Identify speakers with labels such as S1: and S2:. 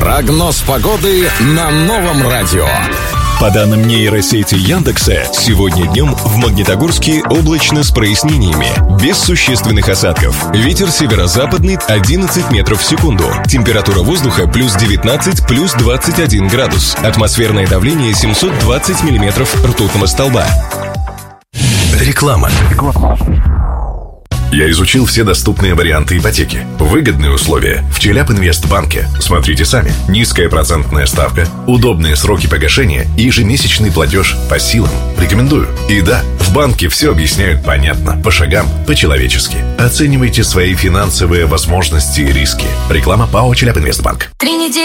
S1: Прогноз погоды на Новом радио.
S2: По данным нейросети Яндекса, сегодня днем в Магнитогорске облачно с прояснениями, без существенных осадков. Ветер северо-западный 11 метров в секунду. Температура воздуха плюс 19, плюс 21 градус. Атмосферное давление 720 миллиметров ртутного столба. Реклама.
S3: Я изучил все доступные варианты ипотеки. Выгодные условия в Челябинвестбанке. Смотрите сами. Низкая процентная ставка, удобные сроки погашения и ежемесячный платеж по силам. Рекомендую. И да, в банке все объясняют понятно, по шагам, по-человечески. Оценивайте свои финансовые возможности и риски. Реклама ПАО Челябинвестбанк.